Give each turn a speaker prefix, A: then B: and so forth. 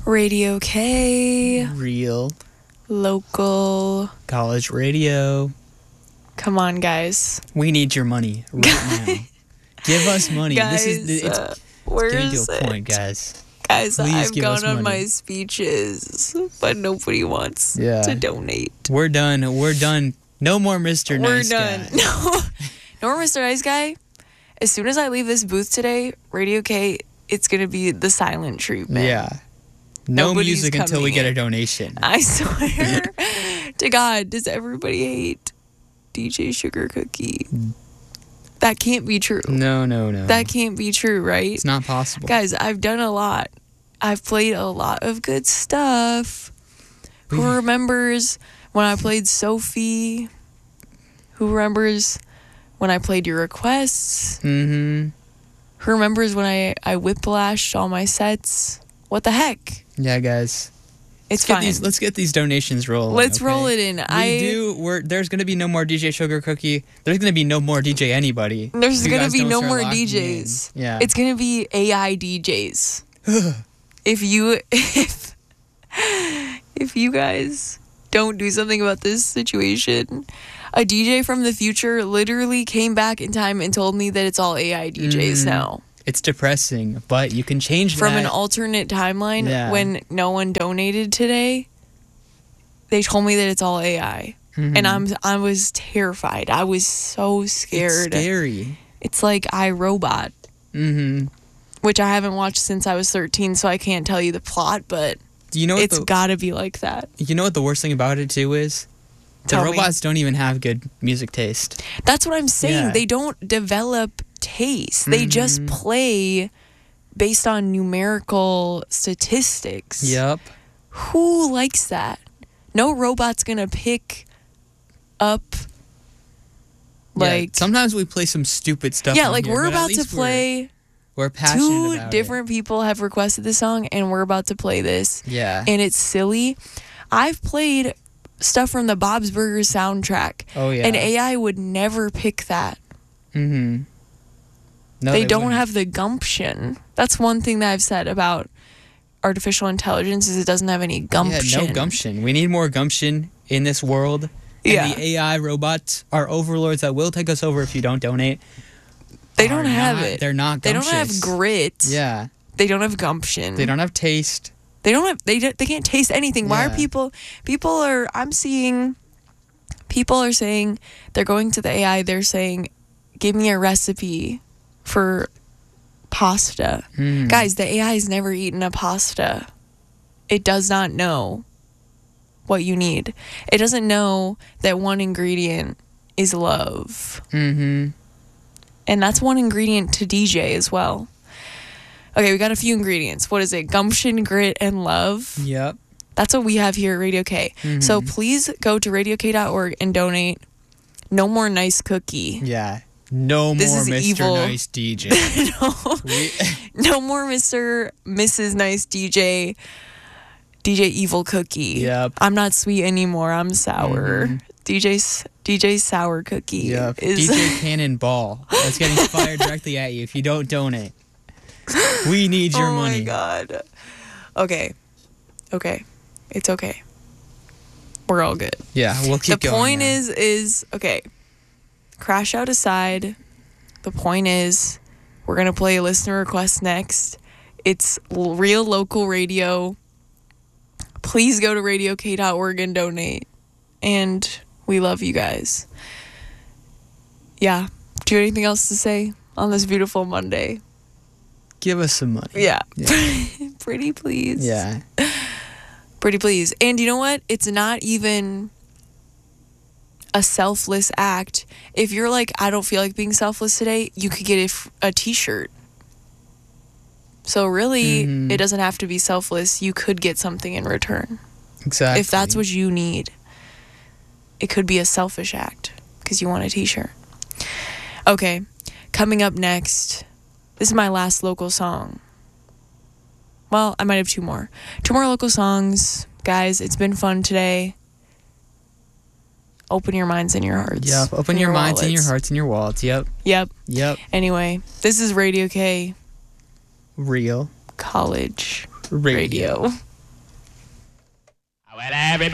A: Radio K.
B: Real.
A: Local.
B: College radio.
A: Come on, guys.
B: We need your money right now. Give us money.
A: Guys,
B: it's
A: where
B: getting
A: is
B: to a
A: it?
B: point, guys.
A: Guys,
B: Please
A: I've
B: give us
A: gone on
B: money.
A: my speeches, but nobody wants
B: Yeah.
A: to donate.
B: We're done. We're done. No more Mr.
A: We're
B: Nice
A: done.
B: Guy.
A: No more Mr. Nice Guy. As soon as I leave this booth today, Radio K, it's going to be the silent treatment.
B: Yeah. No
A: Nobody's
B: music until we
A: coming
B: get a
A: in.
B: donation.
A: I swear to God, does everybody hate DJ Sugar Cookie? That can't be true.
B: No.
A: That can't be true, right?
B: It's not possible.
A: Guys, I've done a lot. I've played a lot of good stuff. Who remembers when I played Sophie? Who remembers when I played Your Requests?
B: Mm-hmm.
A: Who remembers when I whiplashed all my sets? What the heck?
B: Yeah, guys.
A: It's
B: Let's
A: fine.
B: let's get these donations rolling.
A: Let's
B: okay?
A: roll it in.
B: There's going to be no more DJ Sugar Cookie. There's going to be no more DJ anybody.
A: There's
B: You
A: going to
B: guys
A: be
B: don't
A: no
B: start
A: more
B: locking
A: DJs.
B: in. Yeah.
A: It's going to be AI DJs. if you guys don't do something about this situation, a DJ from the future literally came back in time and told me that it's all AI DJs now.
B: It's depressing, but you can change
A: From
B: that.
A: an alternate timeline,
B: Yeah.
A: when no one donated today, they told me that it's all AI.
B: Mhm.
A: And I was terrified. I was so scared.
B: It's scary.
A: It's like iRobot,
B: Mm-hmm.
A: which I haven't watched since I was 13, so I can't tell you the plot, but
B: Do you know what
A: it's gotta be like that.
B: You know what the worst thing about it too is? The
A: Tell me.
B: robots don't even have good music taste.
A: That's what I'm saying.
B: Yeah.
A: They don't develop taste. They just play based on numerical statistics.
B: Yep.
A: Who likes that? No robot's gonna pick up like
B: sometimes we play some stupid stuff.
A: yeah,
B: on
A: like
B: here,
A: we're
B: but at
A: about to
B: least
A: play.
B: We're passionate
A: Two
B: about
A: different people have requested this song, and we're about to play this.
B: it. Yeah.
A: And it's silly. I've played stuff from the Bob's Burgers soundtrack,
B: Oh yeah.
A: and AI would never pick that.
B: Mm-hmm. No,
A: they don't
B: wouldn't.
A: have the gumption. That's one thing that I've said about artificial intelligence is it doesn't have any gumption.
B: Yeah, no gumption. We need more gumption in this world. And
A: Yeah.
B: the AI robots are overlords that will take us over if you don't donate.
A: They don't
B: are
A: have
B: not-
A: it.
B: They're not
A: They
B: gumptious.
A: don't have grit.
B: Yeah.
A: They don't have gumption.
B: They don't have taste.
A: They don't have. They can't taste anything. Why are
B: Yeah.
A: people? People are. I'm seeing. People are saying they're going to the AI. They're saying, "Give me a recipe for pasta."
B: Mm.
A: Guys, the AI has never eaten a pasta. It does not know what you need. It doesn't know that one ingredient is love.
B: Mm-hmm.
A: And that's one ingredient to DJ as well. Okay, we got a few ingredients. What is it? Gumption, grit, and love.
B: Yep.
A: That's what we have here at Radio K. So
B: Mhm.
A: please go to radiok.org and donate. No more nice cookie.
B: Yeah. No
A: This
B: more
A: is
B: Mr.
A: evil.
B: Nice DJ.
A: No more Mrs. Nice DJ Evil Cookie.
B: Yep.
A: I'm not sweet anymore. I'm sour.
B: Mhm.
A: DJ Sour Cookie
B: Yep.
A: is
B: DJ Cannonball. That's getting fired directly at you if you don't donate. We need your
A: oh
B: money.
A: my god. Okay. It's okay. We're all good.
B: Yeah, we'll keep
A: The
B: going.
A: point
B: now.
A: is okay. Crash out aside. The point is we're going to play a listener request next. It's real local radio. Please go to radiok.org and donate. And we love you guys. Yeah. Do you have anything else to say on this beautiful Monday?
B: Give us some money.
A: Yeah.
B: Yeah.
A: Pretty please.
B: Yeah.
A: Pretty please. And you know what? It's not even a selfless act. If you're like, I don't feel like being selfless today, you could get a t-shirt. So really,
B: Mhm.
A: it doesn't have to be selfless. You could get something in return.
B: Exactly.
A: If that's what you need. It could be a selfish act because you want a t-shirt. Okay, coming up next, this is my last local song. Well, I might have two more. Two more local songs. Guys, it's been fun today. Open your minds and your hearts.
B: Yep. Open
A: and
B: your minds and your
A: wallets.
B: hearts and your wallets. Yep.
A: Yep.
B: Yep.
A: Anyway, this is Radio K
B: Real
A: College
B: radio.
A: Radio.